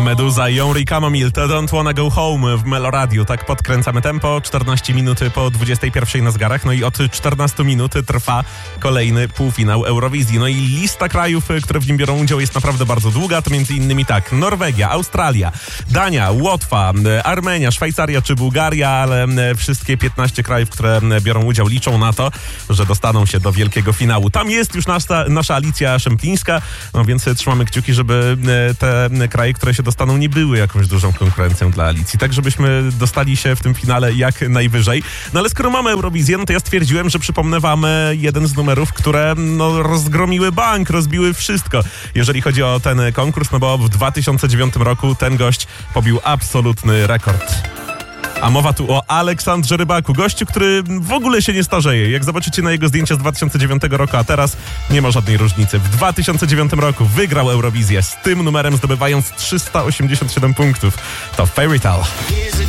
Meduza i Henry Camomile to Don't Wanna Go Home w Meloradiu. Tak podkręcamy tempo, 14 minut po 21 na zegarach. No i od 14 minut trwa kolejny półfinał Eurowizji. No i lista krajów, które w nim biorą udział, jest naprawdę bardzo długa. To między innymi tak: Norwegia, Australia, Dania, Łotwa, Armenia, Szwajcaria czy Bułgaria, ale wszystkie 15 krajów, które biorą udział, liczą na to, że dostaną się do wielkiego finału. Tam jest już nasza Alicja Szemplińska, no więc trzymamy kciuki, żeby te kraje, które się dostaną, nie były jakąś dużą konkurencją dla Alicji, tak żebyśmy dostali się w tym finale jak najwyżej. No ale skoro mamy Eurowizję, no to ja stwierdziłem, że przypomnę wam jeden z numerów, które rozgromiły bank, rozbiły wszystko, jeżeli chodzi o ten konkurs, no bo w 2009 roku ten gość pobił absolutny rekord. A mowa tu o Aleksandrze Rybaku, gościu, który w ogóle się nie starzeje. Jak zobaczycie na jego zdjęcia z 2009 roku, a teraz nie ma żadnej różnicy. W 2009 roku wygrał Eurowizję z tym numerem, zdobywając 387 punktów. To Fairy Tale.